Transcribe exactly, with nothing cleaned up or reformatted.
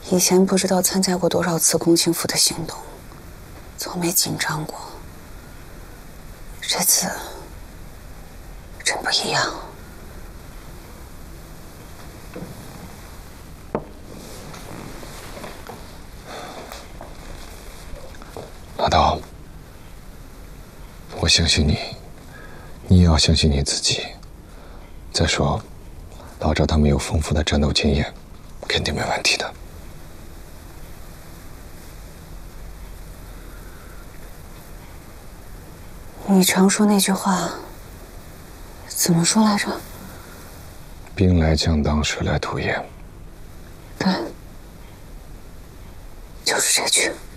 以前不知道参加过多少次共青府的行动，从没紧张过。这次真不一样。 老道，我相信你，你也要相信你自己。再说，老赵他们有丰富的战斗经验，肯定没问题的。 你常说那句话，怎么说来着？ 兵来将挡，水来土掩。 对，就是这句。